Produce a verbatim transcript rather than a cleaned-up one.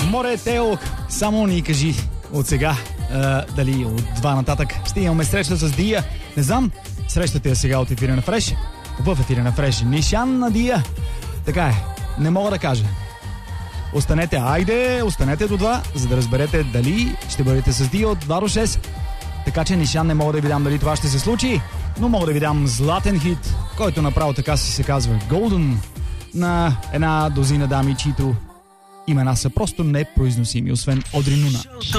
море, Тео, само ни кажи от сега, а, дали от два нататък ще имаме среща с Дия. Не знам, срещате я сега от ефира на Фреш. В ефира на Фреш. Нишан на Дия. Така е, не мога да кажа. Останете, айде, останете до два, за да разберете дали ще бъдете с Дия от два до шест. Така че, Нишан, не мога да ви дам дали това ще се случи, но мога да ви дам златен хит, който направо така си се казва Golden, на една дозина дами, чието имена са просто непроизносими, освен Одри Нуна.